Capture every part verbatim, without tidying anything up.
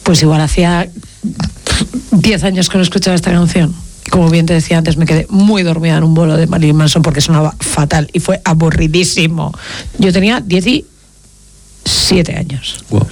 pues igual hacía diez años que no escuchaba esta canción. Como bien te decía antes, me quedé muy dormida en un bolo de Marilyn Manson porque sonaba fatal y fue aburridísimo. Yo tenía diecisiete años. Wow.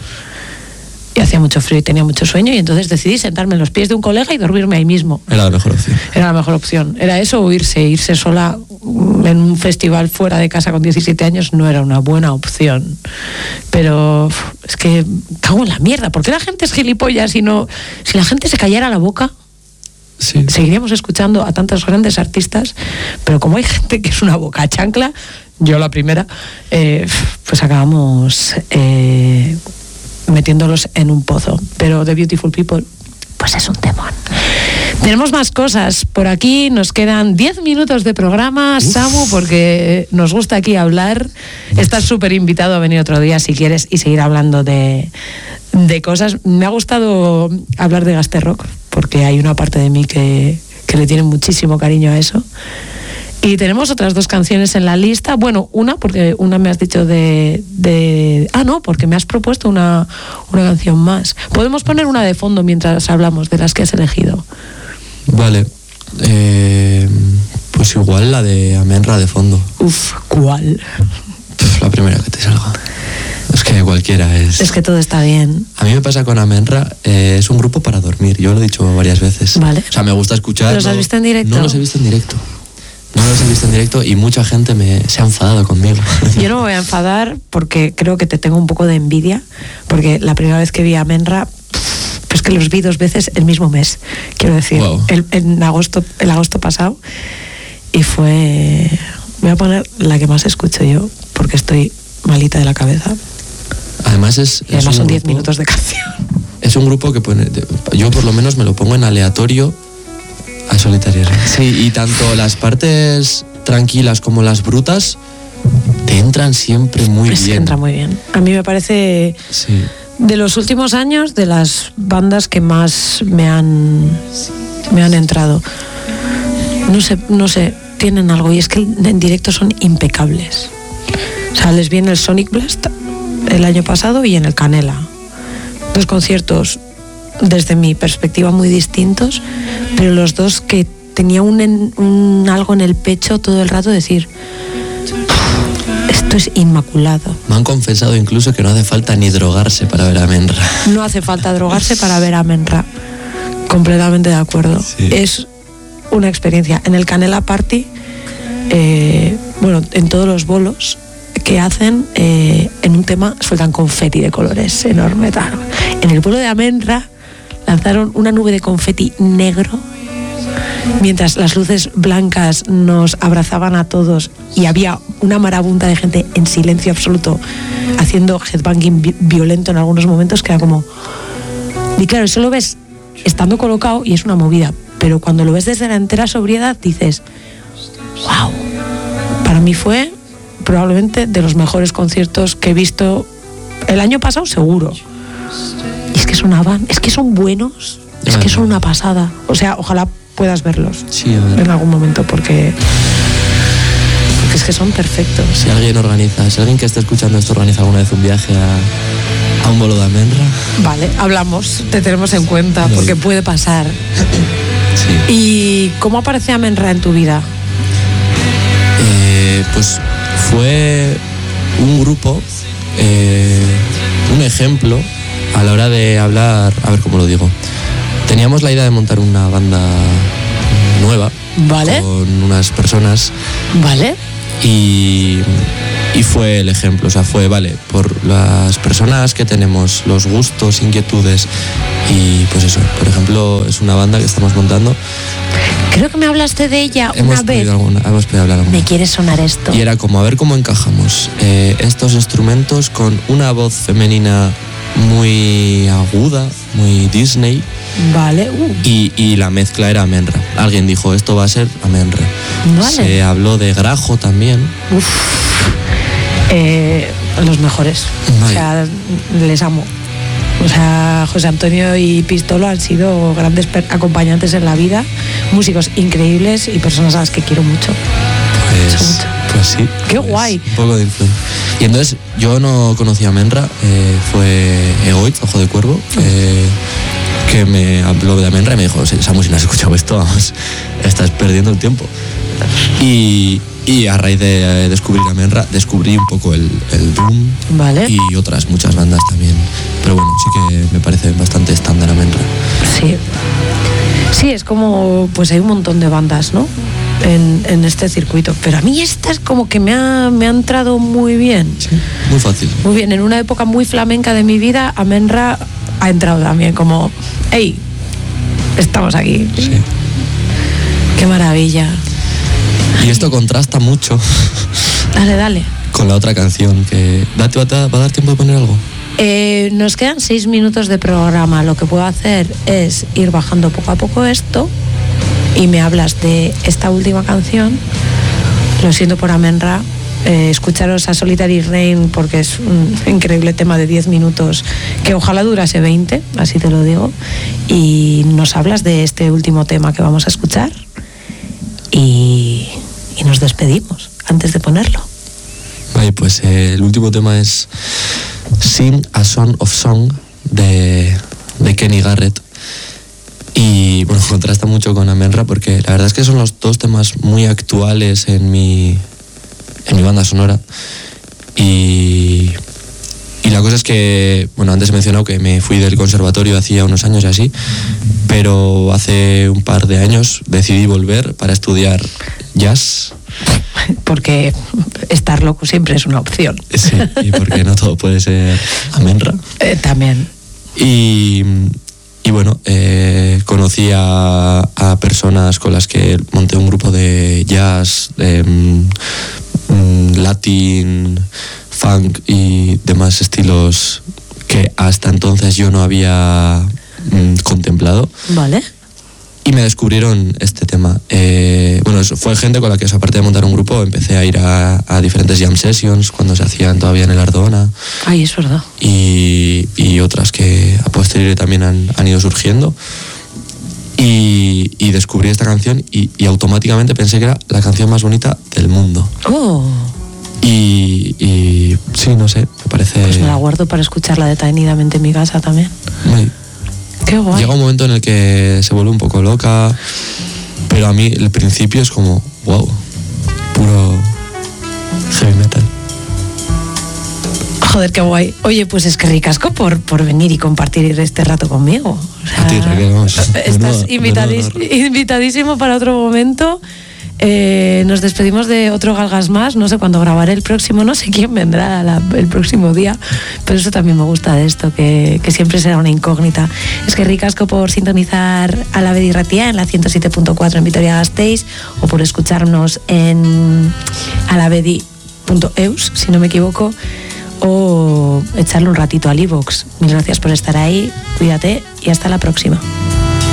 Y hacía mucho frío y tenía mucho sueño, y entonces decidí sentarme en los pies de un colega y dormirme ahí mismo. Era la mejor opción. Era la mejor opción. Era eso o irse. Irse sola en un festival fuera de casa con diecisiete años no era una buena opción. Pero es que cago en la mierda. ¿Por qué la gente es gilipollas y no...? Si la gente se callara la boca... Sí. Seguiríamos escuchando a tantos grandes artistas, pero como hay gente que es una boca chancla, yo la primera, eh, pues acabamos eh, metiéndolos en un pozo. Pero The Beautiful People, pues es un temón. Tenemos más cosas por aquí, nos quedan diez minutos de programa, Uf. Samu, porque nos gusta aquí hablar. Estás súper invitado a venir otro día si quieres y seguir hablando de, de cosas. Me ha gustado hablar de Gasterrock, porque hay una parte de mí que, que le tiene muchísimo cariño a eso. Y tenemos otras dos canciones en la lista. Bueno, una, porque una me has dicho de... de ah, no, porque me has propuesto una, una canción más. Podemos poner una de fondo mientras hablamos de las que has elegido. Vale. Eh, pues igual la de Amenra de fondo. Uf, ¿cuál? Pff, la primera que te salga. Es que cualquiera es... Es que todo está bien. A mí me pasa con Amenra, eh, es un grupo para dormir. Yo lo he dicho varias veces. Vale. O sea, me gusta escuchar... ¿Los has visto en directo? No los he visto en directo. No los he visto en directo y mucha gente me, se ha enfadado conmigo. Yo no me voy a enfadar porque creo que te tengo un poco de envidia, porque la primera vez que vi a Amenra, pues que los vi dos veces el mismo mes, quiero decir, wow. el, en agosto, el agosto pasado, y fue... Voy a poner la que más escucho yo, porque estoy malita de la cabeza. Además es... Y además es son diez grupo, minutos de canción. Es un grupo que pone, yo por lo menos me lo pongo en aleatorio a solitario. Sí, y tanto las partes tranquilas como las brutas te entran siempre muy es bien. Que entra muy bien. A mí me parece... Sí. De los últimos años, de las bandas que más me han me han entrado. No sé, no sé, tienen algo, y es que en directo son impecables. O sea, les vi en el Sonic Blast el año pasado y en el Canela. Dos conciertos desde mi perspectiva muy distintos, pero los dos que tenía un, un algo en el pecho todo el rato, decir, esto es inmaculado. Me han confesado incluso que no hace falta ni drogarse para ver a Amenra. No hace falta drogarse para ver a Amenra. Completamente de acuerdo. Sí. Es una experiencia. En el Canela Party, eh, bueno, en todos los bolos que hacen, eh, en un tema sueltan confeti de colores enorme, tal. En el bolo de Amenra lanzaron una nube de confeti negro mientras las luces blancas nos abrazaban a todos y había una marabunta de gente en silencio absoluto haciendo headbanging vi- violento en algunos momentos, que era como... Y claro, eso lo ves estando colocado y es una movida, pero cuando lo ves desde la entera sobriedad dices, wow. Para mí fue probablemente de los mejores conciertos que he visto el año pasado, seguro. Y es que sonaban, es que son buenos, es que son una pasada. O sea, ojalá puedas verlos sí, en algún momento, porque, porque es que son perfectos. Si alguien organiza, si alguien que esté escuchando esto organiza alguna vez un viaje a, a un bolo de Amenra, vale, hablamos, te tenemos en cuenta, no, porque puede pasar. Sí. ¿Y cómo aparece Amenra en tu vida? Eh, pues fue un grupo, eh, un ejemplo a la hora de hablar, a ver cómo lo digo. Teníamos la idea de montar una banda nueva, ¿vale?, con unas personas, ¿vale?, y, y fue el ejemplo, o sea, fue, vale, por las personas que tenemos, los gustos, inquietudes, y pues eso, por ejemplo, es una banda que estamos montando. Creo que me hablaste de ella hemos una vez. Alguna, hemos podido hablar alguna. Me quiere sonar esto. Y era como, a ver cómo encajamos eh, estos instrumentos con una voz femenina muy aguda, muy Disney. Vale. Uh. Y, y la mezcla era Amenra. Alguien dijo, esto va a ser Amenra. Vale. Se habló de Grajo también. Uf. Eh, los mejores. Vale. O sea, les amo. O sea, José Antonio y Pistolo han sido grandes acompañantes en la vida, músicos increíbles y personas a las que quiero mucho. Pues, mucho. pues sí. ¡Qué pues guay! Un poco de influencia. Y entonces yo no conocía a Amenra, eh, fue Egoy Void, Ojo de Cuervo, eh, que me habló de Amenra y me dijo, Samu, si no has escuchado esto, vamos, estás perdiendo el tiempo. Y, y a raíz de descubrir Amenra, descubrí un poco el, el Doom, vale, y otras muchas bandas también. Pero bueno, sí que me parece bastante estándar Amenra. Sí. Sí, es como, pues hay un montón de bandas, ¿no? En, en este circuito. Pero a mí esta es como que me ha, me ha entrado muy bien. Sí, muy fácil. Muy bien, en una época muy flamenca de mi vida, Amenra ha entrado también como, hey, estamos aquí. Sí. Qué maravilla. Y esto contrasta mucho. Dale, dale. Con la otra canción que... ¿Te va a dar tiempo de poner algo? Eh, nos quedan seis minutos de programa. Lo que puedo hacer es ir bajando poco a poco esto y me hablas de esta última canción. Lo siento por Amenra. Eh, escucharos a Solitary Rain porque es un increíble tema de diez minutos que ojalá durase veinte, así te lo digo. Y nos hablas de este último tema que vamos a escuchar y, y nos despedimos antes de ponerlo. Vale, pues eh, el último tema es Sing a Song of Song de, de Kenny Garrett. Y bueno, contrasta mucho con Amenra porque la verdad es que son los dos temas muy actuales en mi, en mi banda sonora. Y, y la cosa es que, bueno, antes he mencionado que me fui del conservatorio hacía unos años y así, pero hace un par de años decidí volver para estudiar jazz. Porque estar loco siempre es una opción. Sí, y porque no todo puede ser Amenra. Eh, también. Y, y bueno, eh, conocí a, a personas con las que monté un grupo de jazz, de, um, latin, funk y demás estilos que hasta entonces yo no había um, contemplado. Vale. Y me descubrieron este tema. Eh, bueno, fue gente con la que, aparte de montar un grupo, empecé a ir a, a diferentes jam sessions cuando se hacían todavía en el Ardona. Ay, es verdad. Y, y otras que a posteriori también han, han ido surgiendo. Y, y descubrí esta canción y, y automáticamente pensé que era la canción más bonita del mundo. Oh. Y, y sí, no sé, me parece... Pues me la guardo para escucharla detenidamente en mi casa también. Muy, Qué guay. Llega un momento en el que se vuelve un poco loca, pero a mí el principio es como, wow, puro heavy metal. Joder, qué guay. Oye, pues es que ricasco por, por venir y compartir este rato conmigo. O sea, a ti, Raquel, vamos. Estás Menuda, invitadís, menuda invitadísimo para otro momento. Eh, nos despedimos de otro Galgas más. No sé cuándo grabaré el próximo, no sé quién vendrá la, el próximo día, pero eso también me gusta de esto, que, que siempre será una incógnita. Es que ricasco por sintonizar a la Bedi Ratia en la ciento siete punto cuatro en Vitoria-Gasteiz, o por escucharnos en alabedi punto eus, si no me equivoco, o echarle un ratito al iVoox. Mil gracias por estar ahí, cuídate y hasta la próxima.